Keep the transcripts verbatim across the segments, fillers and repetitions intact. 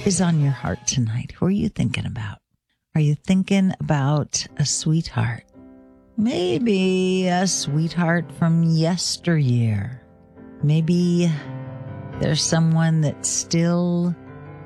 is on your heart tonight? Who are you thinking about? Are you thinking about a sweetheart? Maybe a sweetheart from yesteryear. Maybe there's someone that still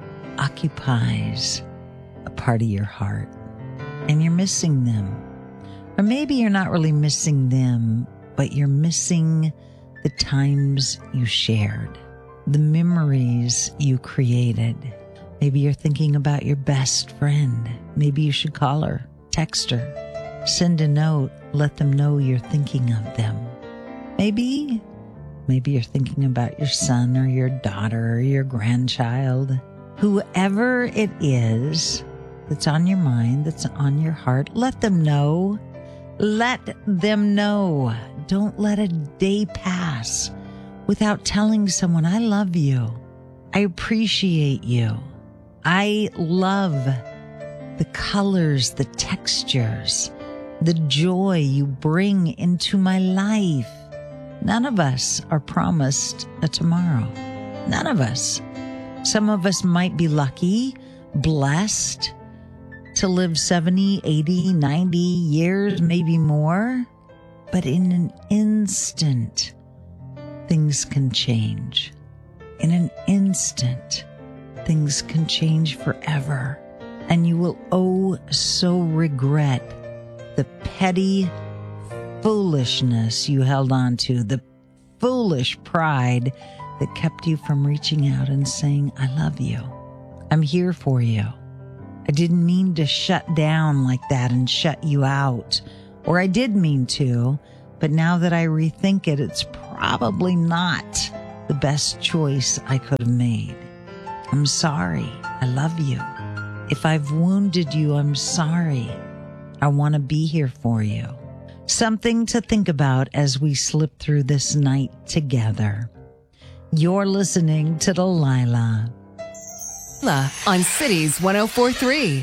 occupies a part of your heart and you're missing them. Or maybe you're not really missing them, but you're missing the times you shared, the memories you created. Maybe you're thinking about your best friend. Maybe you should call her, text her, send a note, let them know you're thinking of them. Maybe, maybe you're thinking about your son or your daughter or your grandchild. Whoever it is that's on your mind, that's on your heart, let them know. Let them know. Don't let a day pass without telling someone, I love you. I appreciate you. I love the colors, the textures, the joy you bring into my life. None of us are promised a tomorrow. None of us. Some of us might be lucky, blessed to live seventy, eighty, ninety years, maybe more. But in an instant, things can change. In an instant, things can change forever. And you will oh so regret the petty foolishness you held on to, the foolish pride that kept you from reaching out and saying, I love you. I'm here for you. I didn't mean to shut down like that and shut you out. Or I did mean to, but now that I rethink it, it's probably not the best choice I could have made. I'm sorry. I love you. If I've wounded you, I'm sorry. I want to be here for you. Something to think about as we slip through this night together. You're listening to Delilah. On Cities one oh four point three.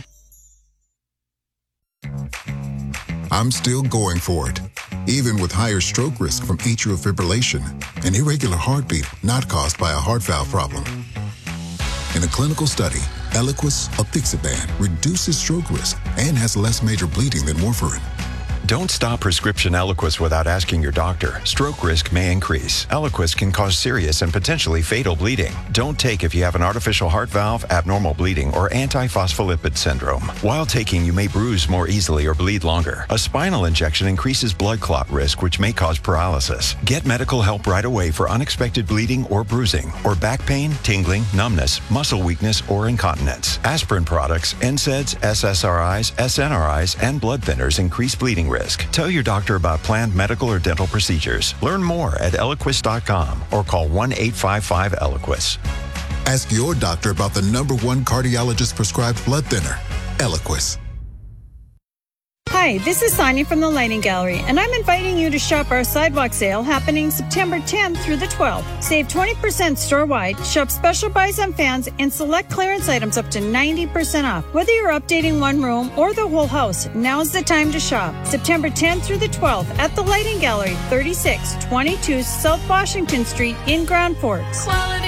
I'm still going for it, even with higher stroke risk from atrial fibrillation, an irregular heartbeat not caused by a heart valve problem. In a clinical study, Eliquis apixaban reduces stroke risk and has less major bleeding than warfarin. Don't stop prescription Eliquis without asking your doctor. Stroke risk may increase. Eliquis can cause serious and potentially fatal bleeding. Don't take if you have an artificial heart valve, abnormal bleeding, or antiphospholipid syndrome. While taking, you may bruise more easily or bleed longer. A spinal injection increases blood clot risk, which may cause paralysis. Get medical help right away for unexpected bleeding or bruising, or back pain, tingling, numbness, muscle weakness, or incontinence. Aspirin products, N SAIDs, S S R Is, S N R Is, and blood thinners increase bleeding risk. Tell your doctor about planned medical or dental procedures. Learn more at Eliquis dot com or call one eight five five Eliquis. Ask your doctor about the number one cardiologist prescribed blood thinner, Eliquis. Hi, this is Sonia from the Lighting Gallery, and I'm inviting you to shop our sidewalk sale happening September tenth through the twelfth. Save twenty percent store-wide, shop special buys on fans, and select clearance items up to ninety percent off. Whether you're updating one room or the whole house, now's the time to shop. September tenth through the twelfth at the Lighting Gallery, thirty-six twenty-two South Washington Street in Grand Forks. Quality